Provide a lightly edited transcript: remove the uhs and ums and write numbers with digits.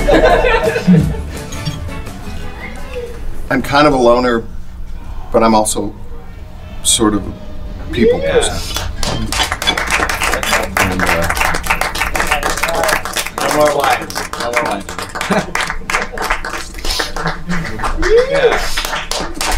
I'm kind of a loner, but I'm also sort of a people person. And, no more lines. No more lines. Yeah.